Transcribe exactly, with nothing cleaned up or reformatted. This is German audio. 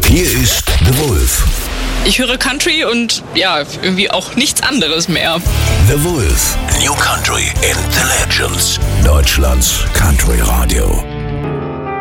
Hier ist The Wolf. Ich höre Country und ja, irgendwie auch nichts anderes mehr. The Wolf. New Country and the Legends. Deutschlands Country Radio.